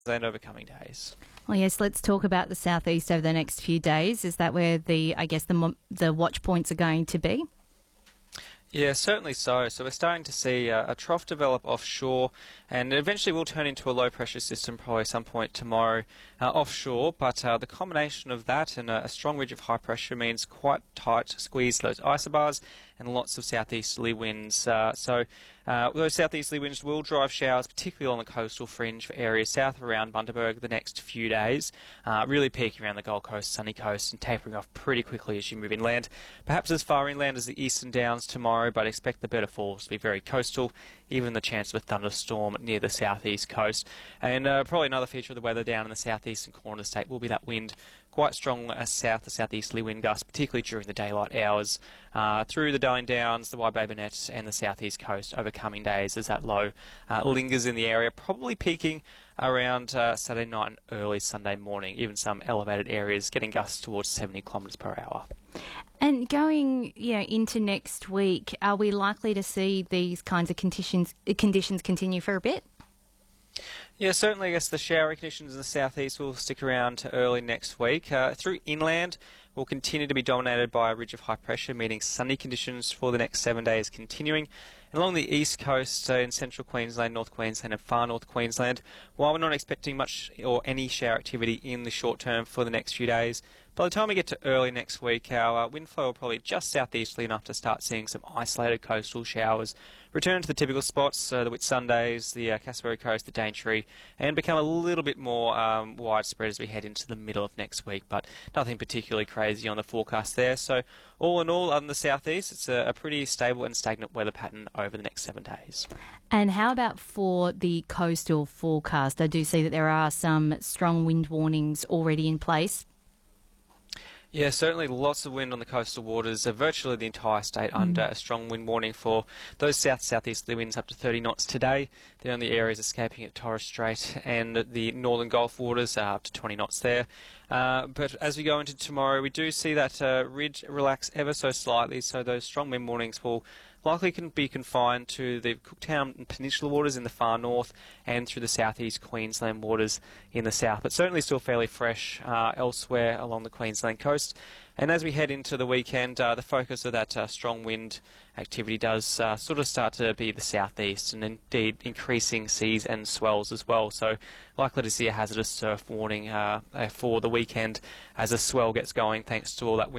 over coming days. Well, yes, let's talk about the southeast over the next few days. Is that where the watch points are going to be? Yeah, certainly so. So we're starting to see a trough develop offshore, and eventually will turn into a low-pressure system probably some point tomorrow offshore. But the combination of that and a strong ridge of high pressure means quite tight squeeze those isobars and lots of southeasterly winds. So those southeasterly winds will drive showers, particularly on the coastal fringe for areas south around Bundaberg the next few days, really peaking around the Gold Coast, Sunny Coast, and tapering off pretty quickly as you move inland. Perhaps as far inland as the Eastern Downs tomorrow, but expect the better falls to be very coastal, even the chance of a thunderstorm near the southeast coast. And probably another feature of the weather down in the southeastern corner of the state will be that wind. Quite strong south to southeasterly wind gusts, particularly during the daylight hours, through the Darling Downs, the Wide Bay Burnett, and the southeast coast over coming days as that low lingers in the area, probably peaking around Saturday night and early Sunday morning, even some elevated areas getting gusts towards 70 kilometres per hour. And going into next week, are we likely to see these kinds of conditions continue for a bit? Yeah, certainly I guess the showery conditions in the southeast will stick around to early next week. Through inland, will continue to be dominated by a ridge of high pressure, meaning sunny conditions for the next 7 days continuing. And along the east coast, in central Queensland, North Queensland and far north Queensland, while we're not expecting much or any shower activity in the short term for the next few days, by the time we get to early next week, our wind flow will probably just southeasterly enough to start seeing some isolated coastal showers return to the typical spots, the Whitsundays, the Cassowary Coast, the Daintree, and become a little bit more widespread as we head into the middle of next week, but nothing particularly crazy on the forecast there. So all in all, on the southeast, it's a pretty stable and stagnant weather pattern over the next 7 days. And how about for the coastal forecast? I do see that there are some strong wind warnings already in place. Yeah, certainly lots of wind on the coastal waters, virtually the entire state under a strong wind warning for those south-southeasterly winds up to 30 knots today. The only areas escaping at Torres Strait and the northern Gulf waters are up to 20 knots there. But as we go into tomorrow, we do see that ridge relax ever so slightly, so those strong wind warnings will likely can be confined to the Cooktown and Peninsula waters in the far north and through the southeast Queensland waters in the south, but certainly still fairly fresh elsewhere along the Queensland coast. And as we head into the weekend, the focus of that strong wind activity does sort of start to be the southeast, and indeed increasing seas and swells as well. So likely to see a hazardous surf warning for the weekend as a swell gets going thanks to all that wind